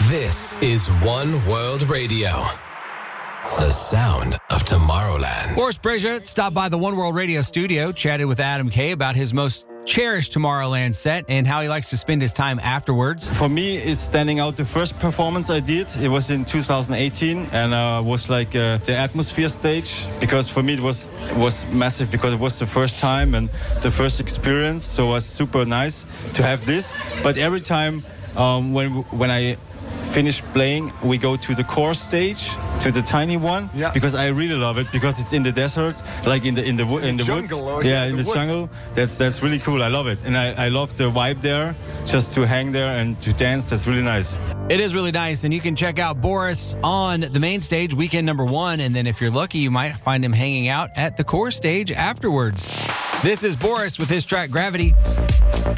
This is One World Radio. The sound of Tomorrowland. Boris Brejcha stopped by the One World Radio studio, chatted with Adam Kay about his most cherished Tomorrowland set and how he likes to spend his time afterwards. For me, it's standing out the first performance I did. It was in 2018 and was like the Atmosphere stage, because for me it was massive because it was the first time and the first experience. So it was super nice to have this. But every time when I finish playing, we go to the core stage, to the tiny one, because I really love it, because it's in the desert, like in the woods. Yeah, in the jungle. That's really cool. I love it, and I love the vibe there. Just to hang there and to dance, that's really nice. It is really nice, and you can check out Boris on the main stage, weekend number 1, and then if you're lucky, you might find him hanging out at the core stage afterwards. This is Boris with his track Gravity.